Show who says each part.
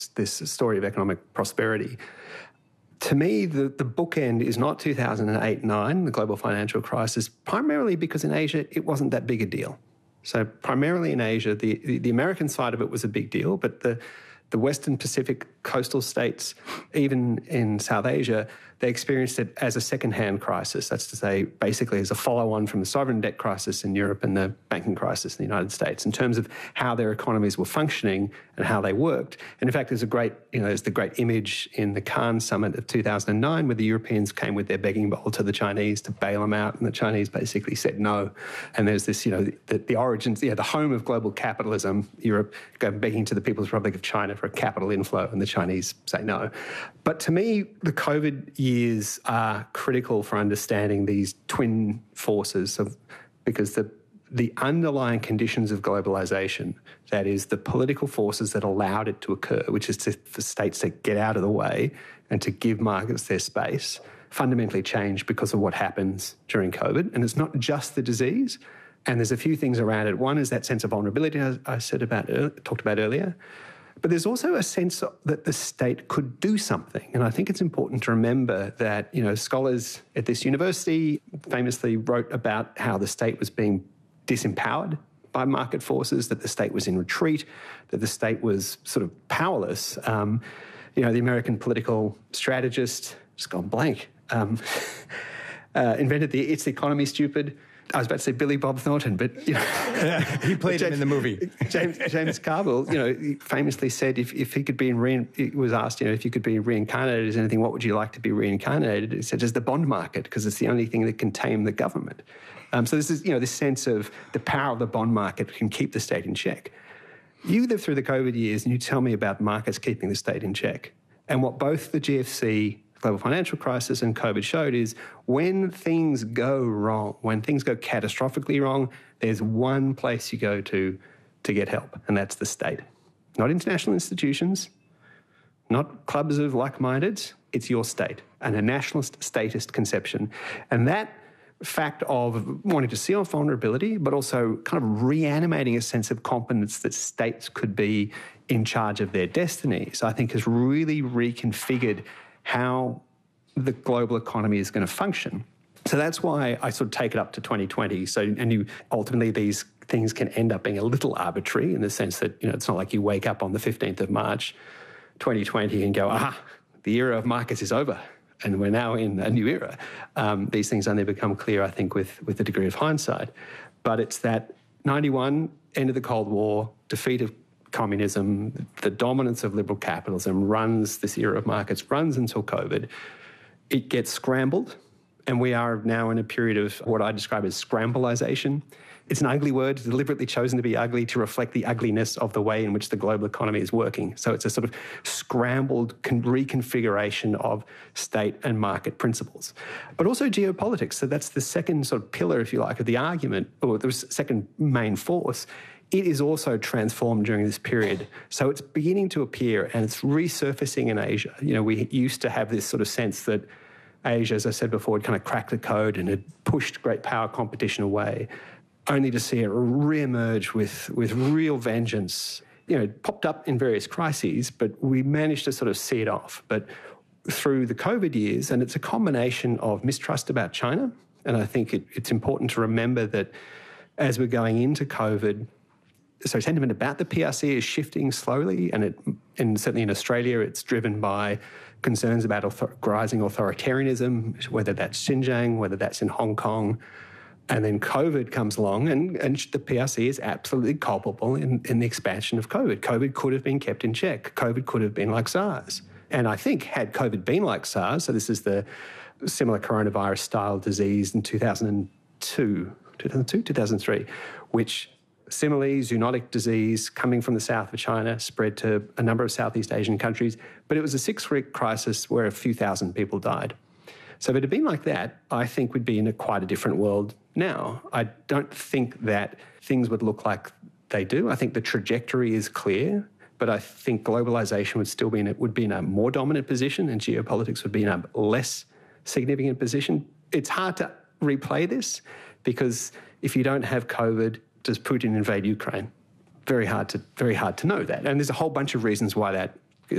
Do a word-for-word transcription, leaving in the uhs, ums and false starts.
Speaker 1: this story of economic prosperity. To me, the, the bookend is not two thousand eight nine, the global financial crisis, primarily because in Asia, it wasn't that big a deal. So primarily in Asia, the, the, the American side of it was a big deal, but the, the Western Pacific coastal states, even in South Asia, they experienced it as a second-hand crisis. That's to say, basically as a follow-on from the sovereign debt crisis in Europe and the banking crisis in the United States in terms of how their economies were functioning and how they worked. And in fact, there's a great, you know, there's the great image in the Cannes summit of two thousand nine where the Europeans came with their begging bowl to the Chinese to bail them out, and the Chinese basically said no. And there's this, you know, the, the origins, yeah, the home of global capitalism, Europe, go begging to the People's Republic of China for a capital inflow, and the Chinese say no. But to me, the COVID years are critical for understanding these twin forces of, because the the underlying conditions of globalization, that is the political forces that allowed it to occur, which is to, for states to get out of the way and to give markets their space, fundamentally changed because of what happens during COVID. And it's not just the disease. And there's a few things around it. One is that sense of vulnerability I, I said about talked about earlier. But there's also a sense that the state could do something. And I think it's important to remember that, you know, scholars at this university famously wrote about how the state was being disempowered by market forces, that the state was in retreat, that the state was sort of powerless. Um, you know, the American political strategist, just gone blank, um, uh, invented the It's the Economy, Stupid. I was about to say Billy Bob Thornton, but, you know.
Speaker 2: He played James, him in the movie.
Speaker 1: James, James Carville, you know, he famously said if, if he could be, in re- he was asked, you know, if you could be reincarnated as anything, what would you like to be reincarnated? He said, as the bond market, because it's the only thing that can tame the government. Um, so this is, you know, this sense of the power of the bond market can keep the state in check. You lived through the COVID years and you tell me about markets keeping the state in check. And what both the G F C, global financial crisis, and COVID showed is when things go wrong, when things go catastrophically wrong, there's one place you go to to get help, and that's the state. Not international institutions, not clubs of like-mindeds, it's your state, and a nationalist statist conception. And that fact of wanting to see off vulnerability, but also kind of reanimating a sense of confidence that states could be in charge of their destinies, I think has really reconfigured how the global economy is going to function. So that's why I sort of take it up to twenty twenty. So, and you ultimately these things can end up being a little arbitrary in the sense that, you know, it's not like you wake up on the fifteenth of March, twenty twenty and go, ah, the era of markets is over and we're now in a new era. Um, these things only become clear, I think, with, with a degree of hindsight. But it's that ninety-one, end of the Cold War, defeat of communism, the dominance of liberal capitalism runs, this era of markets runs until COVID. It gets scrambled, and we are now in a period of what I describe as scrambleization. It's an ugly word, deliberately chosen to be ugly to reflect the ugliness of the way in which the global economy is working. So it's a sort of scrambled reconfiguration of state and market principles. But also geopolitics. So that's the second sort of pillar, if you like, of the argument, or the second main force. It is also transformed during this period. So it's beginning to appear and it's resurfacing in Asia. You know, we used to have this sort of sense that Asia, as I said before, had kind of cracked the code and had pushed great power competition away, only to see it re-emerge with, with real vengeance. You know, it popped up in various crises, but we managed to sort of see it off. But through the COVID years, and it's a combination of mistrust about China, and I think it, it's important to remember that as we're going into COVID, so sentiment about the P R C is shifting slowly, and it, and certainly in Australia, it's driven by concerns about author- rising authoritarianism, whether that's Xinjiang, whether that's in Hong Kong. And then COVID comes along, and, and the P R C is absolutely culpable in, in the expansion of COVID. COVID could have been kept in check. COVID could have been like SARS. And I think had COVID been like SARS, so this is the similar coronavirus-style disease in two thousand two, two thousand two, two thousand three, which similarly, zoonotic disease coming from the south of China spread to a number of Southeast Asian countries, but it was a six-week crisis where a few thousand people died. So if it had been like that, I think we'd be in a quite a different world now. I don't think that things would look like they do. I think the trajectory is clear, but I think globalization would still be in a, would be in a more dominant position and geopolitics would be in a less significant position. It's hard to replay this because if you don't have COVID, does Putin invade Ukraine? Very hard to very hard to know that. And there's a whole bunch of reasons why that